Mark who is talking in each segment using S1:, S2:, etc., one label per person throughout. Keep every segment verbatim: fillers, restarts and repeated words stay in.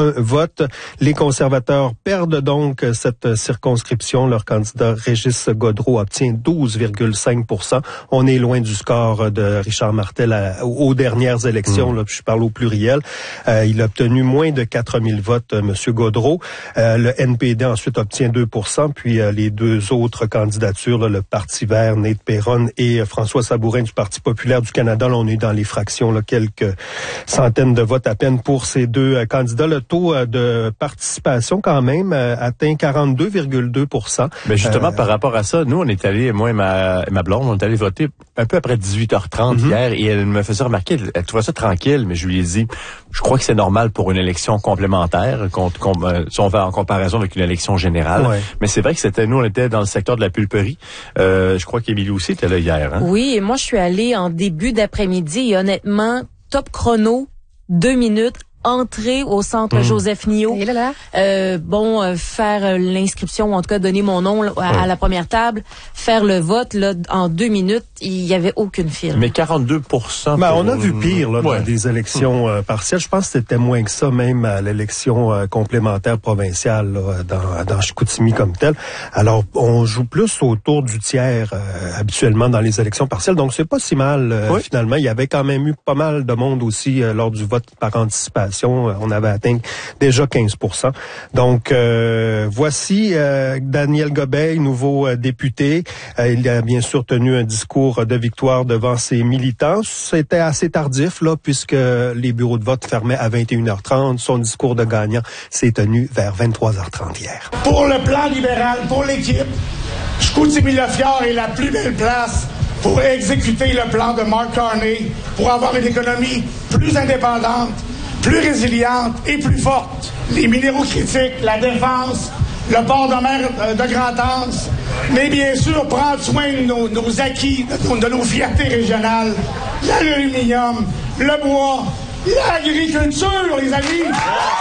S1: un vote. Les conservateurs perdent donc cette circonscription. Leur candidat Régis Gaudreault obtient douze virgule cinq pour cent. On est loin du score de Richard Martel à, aux dernières élections. Mmh. Là, je parle au pluriel. Euh, il a obtenu moins de quatre mille votes, M. Gaudreault. Euh, le N P D ensuite obtient deux pour cent. Puis euh, les deux autres candidatures, là, le Parti vert, Nate Perron et euh, François Sabourin du Parti populaire du Canada, là, on est dans les fractions, là, quelques centaines de votes à peine pour ces deux euh, candidats. Le taux euh, de participation, quand même, euh, atteint quarante-deux virgule deux pour cent.
S2: Mais justement, euh, par rapport à ça, nous, on est allé, moi et ma, ma blonde, on est allé voter un peu après dix-huit heures trente mm-hmm. hier, et elle me faisait remarquer, elle, elle trouvait ça tranquille, mais je lui ai dit, je crois que c'est normal pour une élection complémentaire, qu'on, qu'on, si on va en comparaison avec une élection générale. Ouais. Mais c'est vrai que c'était, nous, on était dans le secteur de la pulperie. Euh, je crois qu'Émilie aussi était là hier. Hein?
S3: Oui, et moi, je suis allée en début d'après-midi, et honnêtement, top chrono, deux minutes, entrer au centre mmh. Joseph Nio.
S4: Et là, là.
S3: Euh, bon, euh, faire euh, l'inscription, ou en tout cas donner mon nom là, à, ouais. à la première table, faire le vote là en deux minutes, il y avait aucune file.
S2: Mais quarante-deux pour cent.
S1: Ben,
S2: pour...
S1: on a vu pire là, ouais. dans des élections euh, partielles. Je pense que c'était moins que ça, même à l'élection euh, complémentaire provinciale là, dans, dans Chicoutimi comme telle. Alors, on joue plus autour du tiers euh, habituellement dans les élections partielles, donc c'est pas si mal euh, oui. finalement. Il y avait quand même eu pas mal de monde aussi euh, lors du vote par anticipation. On avait atteint déjà quinze pour cent. Donc, euh, voici euh, Daniel Gobeil, nouveau euh, député. Euh, il a bien sûr tenu un discours de victoire devant ses militants. C'était assez tardif, là, puisque les bureaux de vote fermaient à vingt et une heures trente. Son discours de gagnant s'est tenu vers vingt-trois heures trente hier.
S5: Pour le plan libéral, pour l'équipe, Chicoutimi-Le-Fjord est la plus belle place pour exécuter le plan de Mark Carney, pour avoir une économie plus indépendante, plus résiliente et plus forte. Les minéraux critiques, la défense, le port de mer de Grand-Anse, mais bien sûr prendre soin de nos, nos acquis, de nos, de nos fiertés régionales, l'aluminium, le bois, l'agriculture, les amis.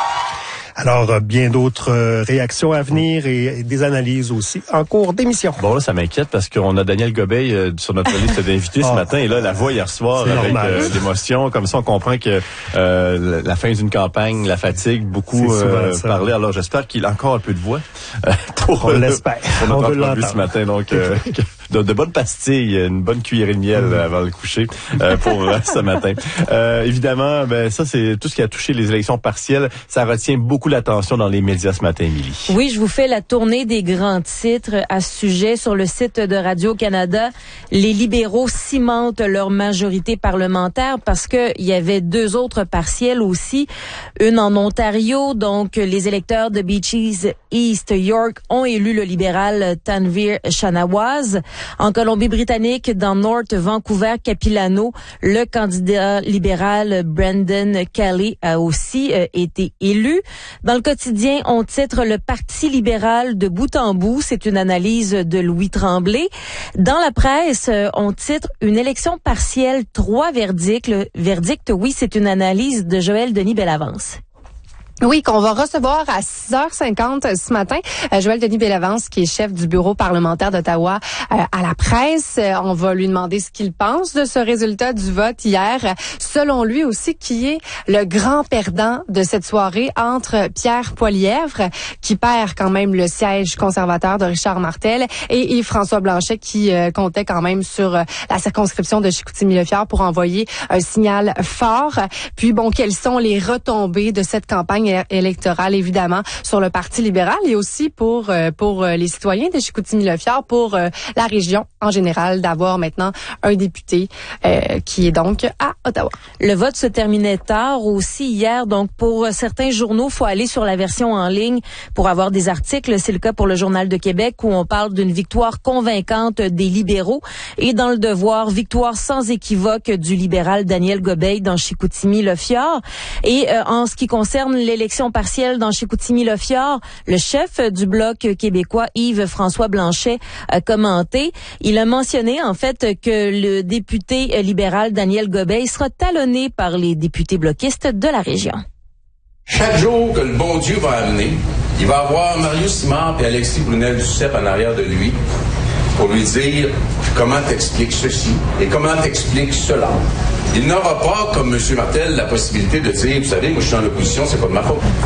S1: Alors, bien d'autres euh, réactions à venir et, et des analyses aussi en cours d'émission.
S2: Bon, là, ça m'inquiète parce qu'on a Daniel Gobeil euh, sur notre liste d'invités oh, ce matin. Et là, la voix hier soir avec euh, l'émotion. Comme ça, on comprend que euh, la fin d'une campagne, la fatigue, beaucoup euh, parler. Alors, j'espère qu'il a encore un peu de voix euh, pour,
S1: on l'espère.
S2: pour notre entrevue ce matin. Donc, euh, de, de bonnes pastilles, une bonne cuillerée de miel mmh. avant le coucher euh, pour euh, ce matin. Euh, évidemment, ben ça, c'est tout ce qui a touché les élections partielles. Ça retient beaucoup l'attention dans les médias ce matin, Émilie.
S3: Oui, je vous fais la tournée des grands titres à ce sujet sur le site de Radio-Canada. Les libéraux cimentent leur majorité parlementaire parce que il y avait deux autres partielles aussi. Une en Ontario, donc les électeurs de Beaches East York ont élu le libéral Tanvir Shanawaz. En Colombie-Britannique, dans North Vancouver, Capilano, le candidat libéral Brendan Kelly a aussi euh, été élu. Dans le quotidien, on titre le Parti libéral de bout en bout. C'est une analyse de Louis Tremblay. Dans la presse, on titre une élection partielle, trois verdicts. Le verdict, oui, c'est une analyse de Joël Denis Bellavance.
S4: Oui, qu'on va recevoir à six heures cinquante ce matin. Euh, Joël Denis Bellavance, qui est chef du bureau parlementaire d'Ottawa euh, à la presse. Euh, on va lui demander ce qu'il pense de ce résultat du vote hier. Selon lui aussi, qui est le grand perdant de cette soirée entre Pierre Poilievre, qui perd quand même le siège conservateur de Richard Martel, et, et François Blanchet, qui euh, comptait quand même sur euh, la circonscription de Chicoutimi-Le-Fjord pour envoyer un signal fort. Puis bon, quelles sont les retombées de cette campagne électorale, évidemment, sur le Parti libéral et aussi pour euh, pour euh, les citoyens de Chicoutimi-Le-Fjord, pour euh, la région en général, d'avoir maintenant un député euh, qui est donc à Ottawa.
S3: Le vote se terminait tard aussi hier, donc pour certains journaux, faut aller sur la version en ligne pour avoir des articles. C'est le cas pour le Journal de Québec où on parle d'une victoire convaincante des libéraux, et dans le Devoir, victoire sans équivoque du libéral Daniel Gobeil dans Chicoutimi-Le-Fjord. Et euh, en ce qui concerne les Élection partielle dans Chicoutimi-Le-Fjord, le chef du Bloc québécois, Yves-François Blanchet, a commenté. Il a mentionné, en fait, que le député libéral Daniel Gobeil sera talonné par les députés bloquistes de la région.
S6: Chaque jour que le bon Dieu va amener, il va avoir Marius Simard et Alexis Brunel-Duceppe en arrière de lui pour lui dire comment t'expliques ceci et comment t'expliques cela. Il n'aura pas, comme M. Martel, la possibilité de dire, vous savez, moi je suis en opposition, c'est pas de ma faute.